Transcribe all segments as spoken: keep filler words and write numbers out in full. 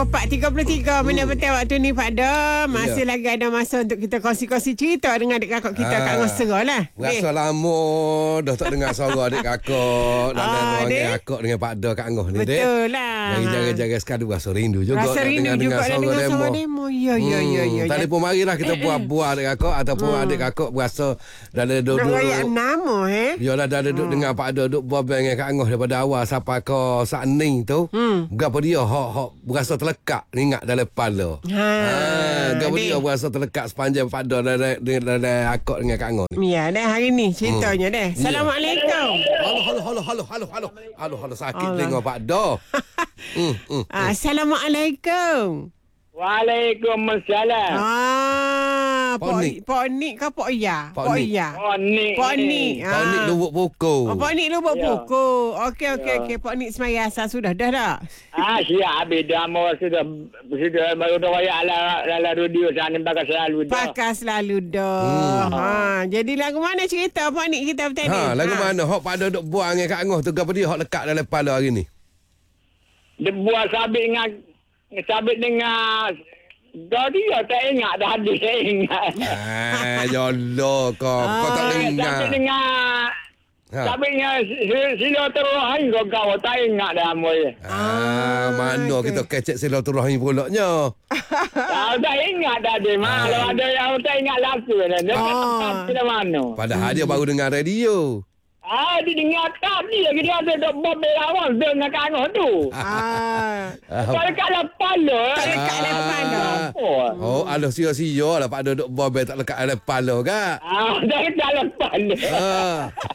empat tiga puluh tiga minit betul waktu ni Pak Do. Masih ya. lagi ada masa untuk kita kongsi-kongsi cerita dengan adik kakak kita ah, kat Ngosera lah. Rasa lama dah tak dengar suara adik kakak. Dan ah, orang kakak dengan Pak Do kat Ngos ni. Betul dek. lah. Lagi jaga-jaga sekali rasa rindu juga. Rasa rindu juga nak dengar suara demo. Ya, ya, ya. ya. Tadi pun marilah kita buat-buat adik kakak. Ataupun hmm. adik kakak berasa dah ada duduk. Nak rayak nama eh. Yalah dah ada duduk hmm. dengar Pak Do duduk buat dengan kat Ngos daripada awal sampai ke saat ni tu. Hmm. Berapa dia hak-hak berasa terlekat ingat dalam kepala. Ha, ha gapo dia berasa terlekat sepanjang Pak Do dari dari akak dengan Kak Ngor. Ya, dah hari ni ceritanya hmm. dah. Assalamualaikum. Halo halo halo halo halo halo. Halo halo sakit tengok Pak Do. hmm, hmm, Assalamualaikum. Waalaikumsalam. Ah, Pak Pak Nik ke Pak Ya? Pak Ya. Pak Nik. Pak Nik. Pak Nik lubuk pokok. Oh, Pak Nik lubuk ya. pokok. Okey okey okey. Pak Nik semaya asal sudah dah dah. Ah, siap habis dah mau sudah sudah baru dah wayak ala ala radio sana pakai selalu dah. Pakai selalu dah. Hmm. Ha, jadi lagu mana cerita Pak Nik kita bertanya? Ha, lagu ha. mana hok Pak Do duk buang dengan Kak Ngor tu gapo dia hok lekat dalam kepala hari ni? Dia buat sabit dengan sabit dengan dah dia tak ingat dah hadis saya ingat. Ah, yolo kau. Kau tak dengar. Sabit dengan ha. sabitnya silaturahim kau kau tak ingat dah moy. Ah, mana okay. kita kecek silaturahim pula nya. Ah, tak ingat dah dia. Kalau ada yang tak ingat lagu dah. Dia tak mana. Padahal dia baru dengar radio. Ah, dia dengar tadi lagi dia ada dok bob awal dengan Kak Ngor tu. Ah. Kalau kat kepala. Tak lekat dalam kepala. Oh, alah sia-sia lah Pak duduk bob tak lekat dalam kepala kak. Ah, dah lekat dalam kepala. Ah.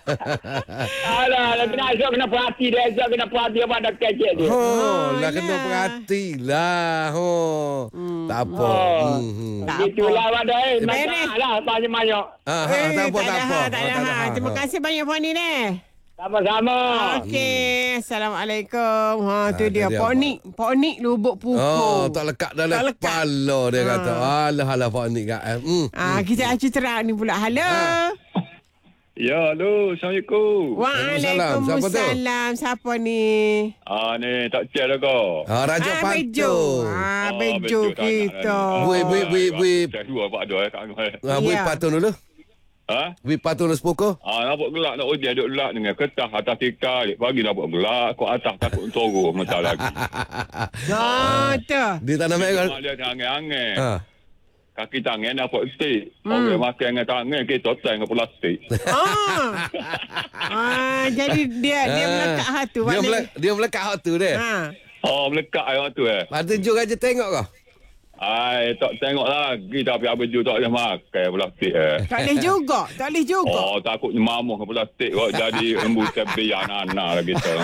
Alah, kena esok kena perhati dia, esok kena perhati pada kecek dia. Oh, lah kena perhati lah. Oh. Tak apa. Itulah pada eh. Masalah banyak-banyak. Ah, tak apa, tak apa. Tak ada. Terima kasih banyak Pak Nik. Sama-sama. Okey. Assalamualaikum. Ha, tu dia. Pak Nik. Pak Nik lubuk pukul. Oh, tak lekat dalam kepala dia ha. kata. Alah, alah Pak Nik kat. Hmm. Ah, kita acu terang ni pula. Halo. Ha. Ya, halo. Assalamualaikum. Waalaikumsalam. Siapa tu? Siapa ni? Ah, ni tak cek dah kau. Ah, Raja ah, Bejo. Ah, Bejo kita. Bui, bui, bui, bui. Saya dua Pak Do eh kat Angah. Ah, bui patun dulu. Ha? Bui patun dulu sepuku. Ah, nampak gelak nak ujian duk gelak dengan ketah atas tikar. Pagi nampak gelak, kau atas takut toro mentah lagi. Ah, tu. Di tanah merah. Dia angin-angin. Ha. Kaki tangan nampak stick. Hmm. Orang makan dengan tangan kita tang dengan plastik. Ah. ah, jadi dia dia melekat hatu. Dia melekat dia melekat hatu dia. Ha. Oh, melekat ayat tu eh. Lepas tu Jom aja tengok kau. Ai, tak tengok lagi tapi apa ju tak boleh makan plastik eh. Tak boleh juga, tak boleh juga. Oh, takutnya mamah ke plastik kau jadi lembu tebian anak lagi tu.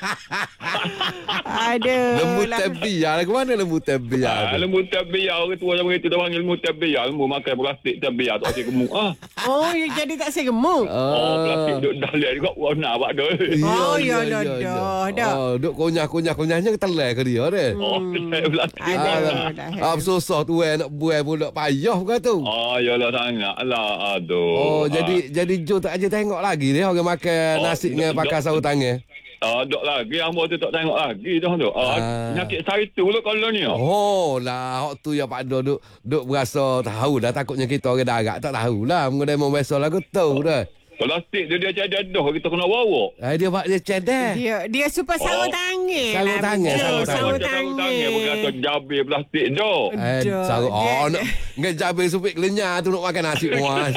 Aduh. Lembu tebian ke mana lembu tebian? Ah, lembu tebian orang tua zaman itu dah panggil lembu tebian, lembu makan plastik tebian tak asyik gemuk ah. Oh, ya jadi tak asyik gemuk. Oh, plastik duk dah lihat juga warna Pak Do. Oh, ya dah dah dah. Oh, duk kunyah-kunyah-kunyahnya telai ke dia dia. Oh, plastik. Aduh. Susah tu eh nak buai pula payah bukan tu. Oh, yalah sangatlah. Aduh. Oh, ah. jadi jadi Jom tak aja tengok lagi dia orang makan oh, nasi dengan pakai saus tangan. Ah, dok lagi hamba tu tak tengok lagi dah tu. Ah, penyakit saitu pula kalau ni. Oh, lah hok tu ya Pak Do duk duk berasa tahu dah takutnya kita orang darat tak tahulah mengenai mau besok lagu tu dah. Plastik dia dia cedek dah kita kena bawa. Ah dia pak dia cedek. Dia dia super sarung oh. tangan. Sarung tangan, sarung tangan. Sarung tangan berkata jabir plastik dah. Eh, sarung oh nak ngai jabir supik lenyar tu nak makan nasi muas.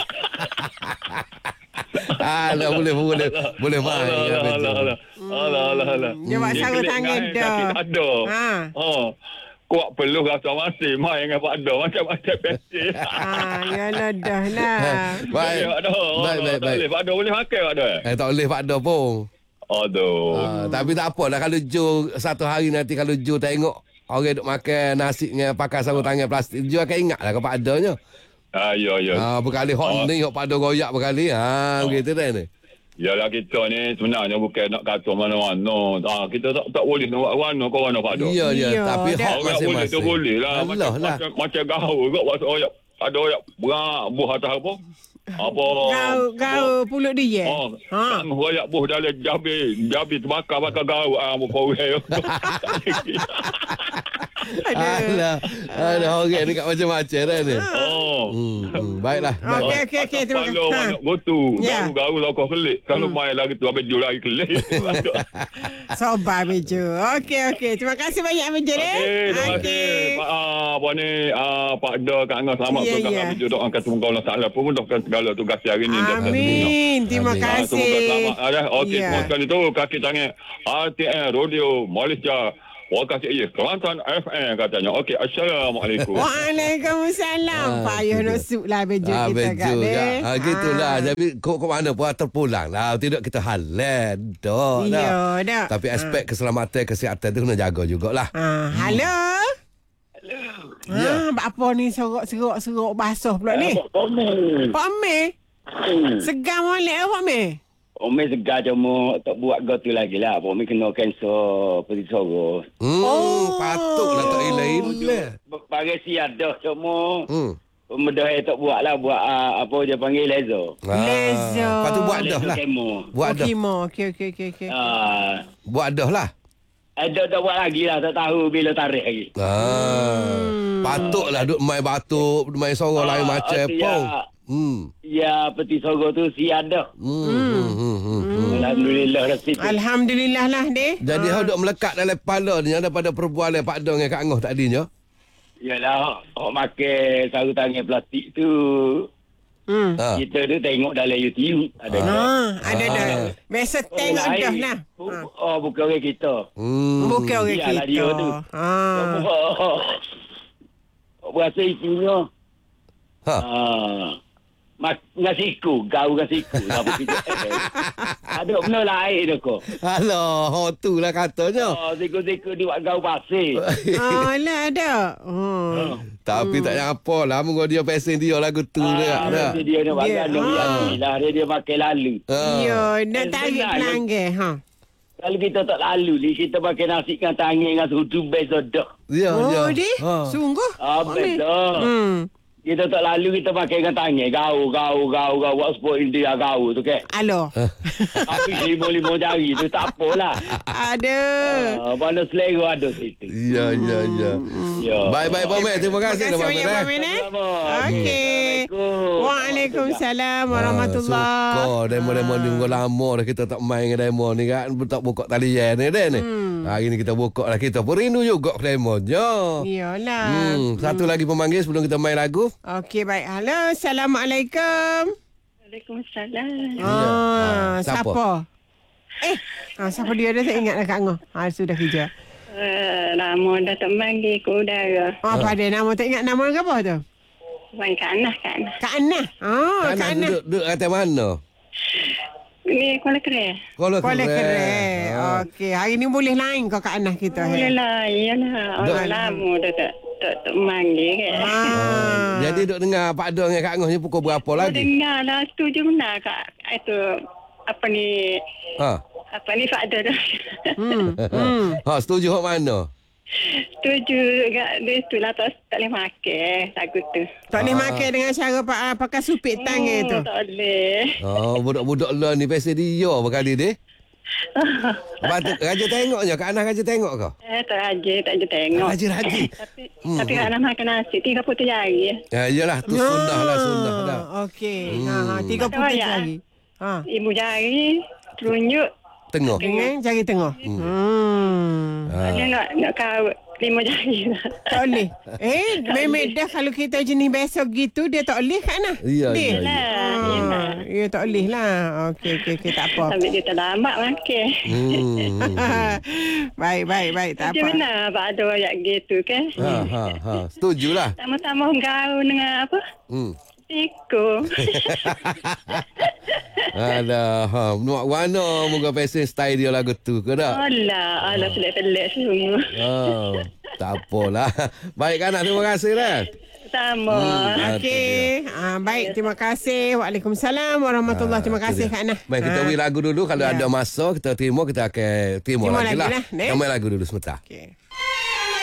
Alah boleh boleh boleh main. Alah alah alah. Alah alah alah. Dia buat sarung tangan dah. Ada. Ha. Oh. Kuat perlu rasa masih main dengan Pak Do macam-macam pesi. Ah, yalah dah lah. Baik. Baik, baik, baik. Pak Do boleh makan Pak Do? Eh, tak boleh Pak Do pun. Aduh. Ah, tapi tak apa lah kalau Jo satu hari nanti kalau Jo tengok orang duk makan nasi dengan pakai sarung tangan plastik, Jo akan ingat lah ke Pak Do nya. Ah, ya, ya. Ah, berkali hot oh. ni hot Pak Do goyak berkali. Ha, oh. Begitu dah ni. Yalah kita ni sebenarnya bukan nak kata mana-mana. Ah, kita tak tak boleh nak warna kau warna Pak Do. Ya, ya, tapi hak masing-masing. Boleh tu boleh lah. Macam, lah. macam, macam gaul kot. Macam ada oyak berak buah atas apa. Apa? Gau, gau pulut dia. Oh, ha. Oyak buah dalam jabir. Jabir terbakar-bakar gaul. Ah, apa orang. Alah. Ada orang dekat macam-macam dah ni. Oh. Hmm, hmm. Baiklah. Baik. Okey, okey, okey. Terima Kalau kasih. banyak gotu, Ya. garu-garu lah kau kelik. Kalau main lagi tu, habis jul lagi kelik. Sobat Bejo. Okey, okey. Terima kasih banyak Bejo eh. Okey, terima kasih. Pak ah, apa ni, ah, Pak Da Kak Angah selamat Ya, berkat ya. kami doa angkat semoga Allah Taala pemudahkan segala tugas hari ini. Amin. Terima Amin. Ah, semoga selamat. kasih. Ada. Okey, Ya. semua sekali tu kaki tangan R T N Radio Malaysia. Wah kasih iya Kelantan F M katanya. Okey, assalamualaikum. Waalaikumsalam. Payah nak suk lah Bejo Ah, kita kat betul ni. ya. Ah, gitulah. Jadi kok kok mana pun terpulang lah. Tidak kita halal. Dak. Ya, dak. Tapi aspek keselamatan kesihatan tu kena jaga jugalah. Ah, halo. Ya. Ah, apa ni serok-serok-serok basuh pula ni? Pak Amir. Segar molek ke Pak Amir? Umi segar cuma tak buat gotu lagi lah. Umi kena cancel peti sorok. Hmm, Oh. patutlah tak ilah-ilah. Bagi siap dah cuma Hmm. Mudah tak buat lah. Buat uh, apa je panggil laser. Laser. Lepas tu buat dah Laser lah. kemo. Buat dah. Okey, mo. Okey, okey, okey, okey. Ah, Buat dah lah. ada tak buat lagi lah. Tak tahu bila tarikh lagi. Ah. Patutlah duk main batuk, main sorok Ah, lain macam arti pun. ya- Hmm. Ya, peti sorok tu siap dah. Hmm. Hmm. Hmm. Hmm. Hmm. Alhamdulillah rezeki. Alhamdulillah lah deh. Jadi hau duk melekat dalam kepala ni daripada perbualan Pak Dong dengan Kak Angah tadinya. Yalah, orang pakai sarung tangan plastik tu. Hmm. Ha. Kita tu tengok dalam YouTube. Ada Ha, ah. ada dah. Biasa tengok Orang dah lain. lah. Bu- Ha. Oh, bukan orang kita. Hmm. Bukan orang Biarlah dia kita. tu. Ha. Oh, berasa isinya. Ha. Ah. Mas, dengan siku, gau dengan siku. Apa kita? Ada benda lain tu kau. Alah, hau tu lah katanya. Oh, siku-siku dia buat gau pasir. Ah, lah ada. Oh. Tapi tak payah apa lah. Mungkin dia pesen dia lagu tu dia. Ah, dah. nanti dia nak buat Dia- gandum ah. lah. Dia dia pakai lalu. Ha. Ya, nak Eh, tarik benar, pelanggan. Ha. Kalau kita tak lalu ni, kita pakai nasi dengan tangan dengan sudu beza dah. Ya, Oh, ya. deh. Ha. Sungguh. Ah, Pak Amir. betul. Hmm. Kita tak lalu, kita pakai dengan tangan. Gau, gau, gau, gau. Buat sport India gau tu ke. Alo. Tapi lima-lima jari tu tak apalah. Ada. Ah, mana selera ada situ. Ya, ya, ya. Ya. Baik-baik, Pak Mek. Terima kasih. Terima kasih Pak banyak Mek. Pak Amir eh. Sama-sama. Okey. Assalamualaikum. Waalaikumsalam warahmatullahi. Suka demo-demo ni minggu lama dah kita tak main dengan demo ni kan. Tak buka talian ni dah ni. Hari ni kita buka lah. Kita pun rindu juga ke demonya. Iyalah. Hmm, satu lagi pemanggil sebelum kita main lagu. Okey, baik. Halo, Assalamualaikum. Waalaikumsalam. Ah, Ah, siapa? siapa? Eh, ah, siapa dia dah tak ingat dah Kak Angah. Ah, sudah kerja. Uh, lama dah tak manggil ke udara. Oh, apa ada nama? Tak ingat nama ke apa tu? Wan Kak Anah, Kak Anah. Kak Anah. Oh, Kak Kanan Anah. duduk, duduk kata mana? Ni Kuala Kerai. Kuala Kuala Kerai. Kerai. Ah. Okey, hari ni boleh lain kau Kak Anah kita. Boleh eh? lah, iyalah. Dok. Orang lama dah tak tak, tak manggil kan. Ah. Jadi duduk dengar Pak Dong dengan Kak Angah ni pukul berapa Oh, lagi? dengar lah. Setuju benar Kak. Itu apa ni... Ha. Apa ni Fakda tu. Hmm. hmm. Ha, setuju hok mana? Setuju kat dia tu lah. Tak, tak boleh makan lagu tu. Tak boleh Ah. makan dengan cara pak, ah, pakai supit tangan tu. Hmm, tak boleh. Oh, budak-budak lah ni pesen dia berkali deh. Lepas tu, Raja tengoknya. Kak Anah Raja tengok kau? Eh, tak rajin, tak rajin tengok. Rajin-rajin. Tapi, Hmm, tapi Kak Anah makan nasi. Tiga puluh jari. Ya, iyalah. Tu sunnah lah, sunnah dah. Okey. Ha, ha, tiga Macam puluh ayah. jari. Ha. Ibu jari, telunjuk. Tengok. Dengan jari tengah. Hmm. Ha. Dia nak nak kau lima jari lah. Tak boleh. Eh, memang dah kalau kita jenis biasa gitu, dia tak boleh Kak Anah. Ya, Dia. ya, ya. Lah, Ah, ya tak boleh lah. Okey, okey, okey, tak apa. Sambil dia terlambat makan. Hmm. baik, baik, baik, tak Macam apa. mana Pak ada ayat gitu kan? Ha, ha, ha. Setujulah. Sama-sama gaul dengan apa? Hmm. Tikung. Alah, ha. Nuak warna muka pesen style dia lagu tu ke tak? Alah, alah pelik-pelik semua. Ha. Tak apalah. Baik Kak Anah, terima kasih lah. Sama. Hmm. Okey. Ah, baik, terima kasih. Waalaikumsalam warahmatullahi. Terima kasih Kak Anah. Baik, kita Ah. beri lagu dulu. Kalau Ya. ada masa, kita terima, kita akan terima, Terima lagi lagi lah. lah, Nek. Kita main lagu dulu sebentar. Okey.